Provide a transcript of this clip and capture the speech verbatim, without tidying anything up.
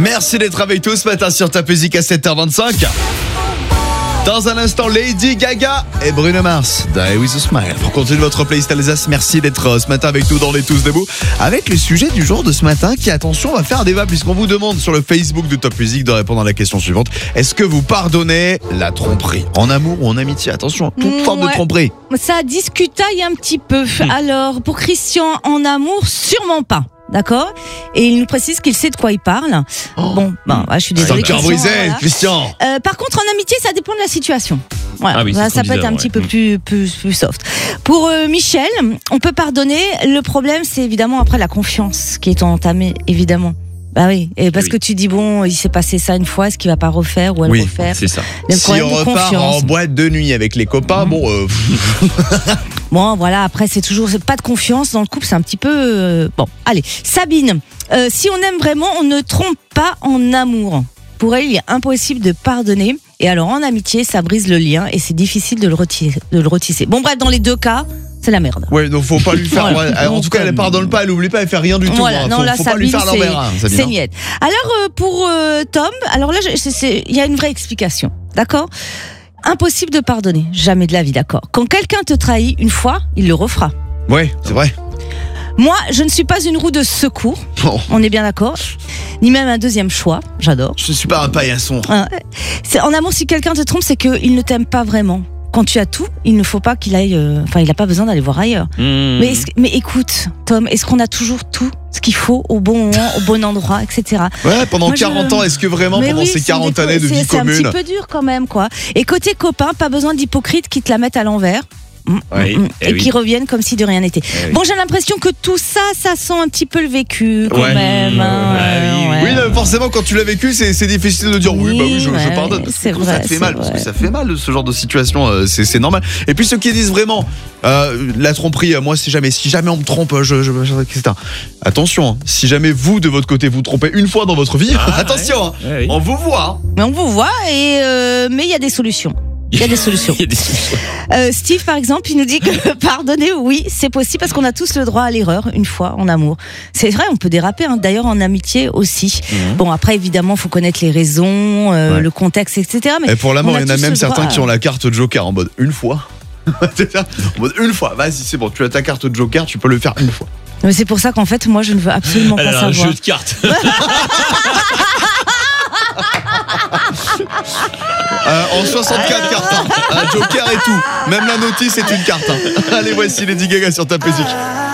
Merci d'être avec nous ce matin sur Top Music à sept heures vingt-cinq. Dans un instant, Lady Gaga et Bruno Mars, Die With A Smile. Pour continuer votre playlist Alsace, merci d'être ce matin avec nous dans Les Tous Debout. Avec le sujet du jour de ce matin qui, attention, va faire un débat puisqu'on vous demande sur le Facebook de Top Music de répondre à la question suivante. Est-ce que vous pardonnez la tromperie en amour ou en amitié? Attention, toute Mmh, forme ouais. de tromperie. Ça discutaille un petit peu. Mmh. Alors, pour Christian, en amour, sûrement pas. D'accord? Et il nous précise qu'il sait de quoi il parle. Oh. Bon, ben, ouais, je suis C'est désolée. un cœur Christian, brisé, voilà. Christian. Euh, par contre, en amitié, ça dépend de la situation. Voilà. Ah oui, ça c'est ça trop peut être bizarre, un petit ouais. peu plus, plus, plus soft. Pour euh, Michel, on peut pardonner. Le problème, c'est évidemment après la confiance qui est entamée, évidemment. Bah oui, et parce Oui. que tu dis bon, il s'est passé ça une fois, est-ce qu'il va pas refaire ou elle Oui, refaire? C'est ça. Le Si problème on de repart confiance. en boîte de nuit avec les copains, bon, euh, Bon, voilà, après, c'est toujours c'est pas de confiance dans le couple, c'est un petit peu... euh, Bon, allez, Sabine, euh, si on aime vraiment, on ne trompe pas en amour. Pour elle, il est impossible de pardonner. Et alors, en amitié, ça brise le lien et c'est difficile de le retisser. De le retisser. Bon, bref, dans les deux cas, c'est la merde. ouais, donc faut pas lui faire. Voilà. ouais, en Donc, tout cas, elle euh, pardonne pas, elle oublie pas, elle fait rien du tout. Voilà, hein. non, Faut, là, faut pas lui Sabine, faire l'envers, hein, Sabine, c'est hein. niette. Alors, euh, pour euh, Tom, alors là, je- c'est- c'est- il y a une vraie explication, d'accord? Impossible de pardonner, jamais de la vie, d'accord? Quand quelqu'un te trahit une fois, il le refera. Ouais, c'est vrai. Moi, je ne suis pas une roue de secours, Bon, on est bien d'accord, ni même un deuxième choix, j'adore. je suis pas un paillasson. Hein, c'est- En amour, si quelqu'un te trompe, c'est qu'il ne t'aime pas vraiment. Quand tu as tout, il ne faut pas qu'il aille... euh, Enfin, il n'a pas besoin d'aller voir ailleurs. Mmh. Mais, est-ce- mais écoute, Tom, est-ce qu'on a toujours tout ce qu'il faut au bon moment, au bon endroit, et cetera. Ouais, pendant Moi, je- quarante ans, est-ce que vraiment Mais pendant oui, ces c'est quarante des- années de c'est- vie c'est un commune petit peu dur quand même, quoi. Et côté copain, pas besoin d'hypocrites qui te la mettent à l'envers. Mm, Oui, mm, eh et oui. qui reviennent comme si de rien n'était. Eh oui. Bon, j'ai l'impression que tout ça, ça sent un petit peu le vécu quand Ouais. même. hein, Ah oui, ouais. Oui, non, forcément, quand tu l'as vécu, c'est, c'est difficile de dire oui, Oui, bah oui, je, je ouais, pardonne. Parce que c'est du coup, ça vrai, te fait c'est mal, parce que vrai. ça fait mal ce genre de situation, euh, c'est, c'est normal. Et puis ceux qui disent vraiment euh, la tromperie, euh, moi, si jamais, si jamais on me trompe, je, je, je- et cetera. Attention, hein, si jamais vous de votre côté vous trompez une fois dans votre vie, Ah, attention, hein, Ouais, oui. on vous voit. hein. Mais on vous voit, et euh, mais il y a des solutions. Il y a des solutions. Il y a des solutions. Euh, Steve, par exemple, il nous dit que pardonner, oui, c'est possible parce qu'on a tous le droit à l'erreur une fois en amour. C'est vrai, on peut déraper, hein, d'ailleurs en amitié aussi. Mhm. Bon, après, évidemment, faut connaître les raisons, euh, Ouais. le contexte, et cetera. Mais Et pour l'amour, on a il y en a tous même le certains droit. qui ont la carte Joker en mode une fois. C'est ça, en mode une fois, vas-y, c'est bon, tu as ta carte Joker, tu peux le faire une fois. Mais c'est pour ça qu'en fait, moi, je ne veux absolument Elle pas a un savoir. jeu de cartes. Euh, en soixante-quatre cartes, hein. Un Joker et tout. Même la notice est une carte. hein. Allez, voici Lady Gaga sur ta musique.